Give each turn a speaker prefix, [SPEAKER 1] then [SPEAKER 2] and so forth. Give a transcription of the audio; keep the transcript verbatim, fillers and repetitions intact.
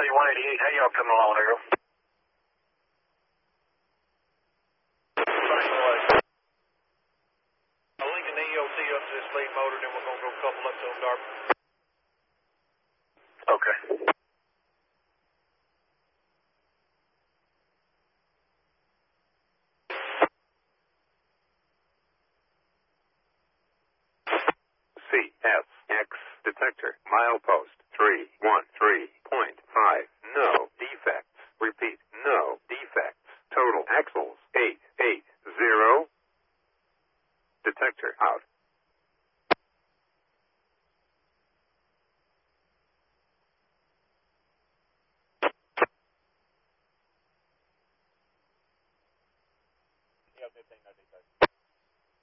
[SPEAKER 1] C one eighty-eight, how y'all coming along there? Running away. I'm linking the E O T up to this lead motor, then we're going to go couple up to them, Darby. Okay.
[SPEAKER 2] C S X detector, milepost three one three point five, no defects. Repeat, no defects. Total axles eight eight zero. Detector out.